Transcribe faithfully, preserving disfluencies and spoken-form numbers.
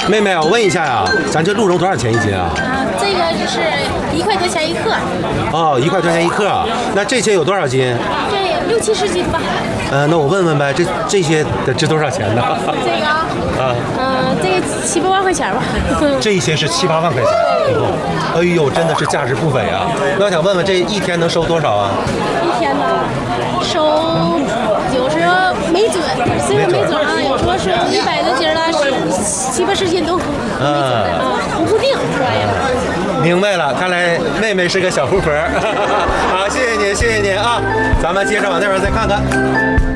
妹妹，我问一下呀，咱这鹿茸多少钱一斤啊？ 啊，这个就是一块多钱一克。 哦，一块多钱一克。那这些有多少斤？ 这六七十斤吧。 呃，那我问问呗，这这些得值多少钱呢？ 这个啊， 啊， 嗯，这个七八万块钱吧。 这些是七八万块钱。哎呦，真的是价值不菲啊！那我想问问，这一天能收多少啊？ 一天呢，收有时候没准，这个没准啊，有时候收一百多斤了，十七八十斤都没准啊，不固定这玩意儿。 明白了，看来妹妹是个小富婆。好，谢谢您，谢谢您啊！咱们接着往那边再看看。